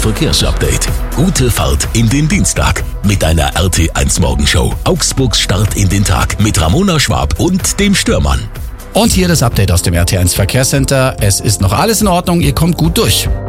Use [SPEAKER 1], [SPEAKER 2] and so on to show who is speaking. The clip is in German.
[SPEAKER 1] Verkehrsupdate. Gute Fahrt in den Dienstag mit einer RT1 Morgenshow. Augsburgs Start in den Tag mit Ramona Schwab und dem Störmann.
[SPEAKER 2] Und hier das Update aus dem RT1 Verkehrscenter. Es ist noch alles in Ordnung, ihr kommt gut durch.